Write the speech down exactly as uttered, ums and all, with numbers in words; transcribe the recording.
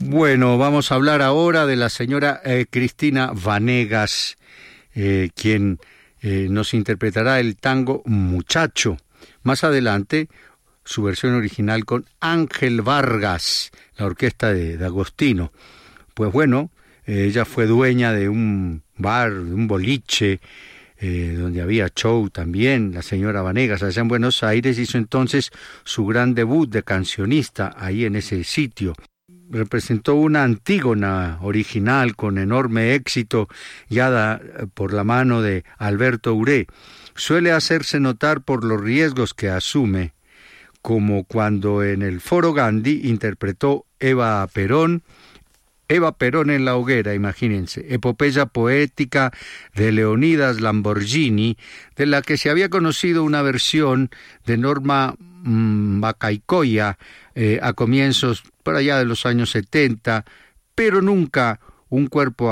Bueno, vamos a hablar ahora de la señora eh, Cristina Vanegas, eh, quien eh, nos interpretará el tango Muchacho. Más adelante, su versión original con Ángel Vargas, la orquesta de, de Agostino. Pues bueno, eh, ella fue dueña de un bar, de un boliche, eh, donde había show también, la señora Vanegas, allá en Buenos Aires. Hizo entonces su gran debut de cancionista ahí en ese sitio. Representó una Antígona original con enorme éxito, guiada por la mano de Alberto Uré. Suele hacerse notar por los riesgos que asume, como cuando en el Foro Gandhi interpretó Eva Perón, Eva Perón en la hoguera, imagínense, epopeya poética de Leonidas Lamborghini, de la que se había conocido una versión de Norma mmm, Bacaicoya eh, a comienzos por allá de los años setenta, pero nunca un cuerpo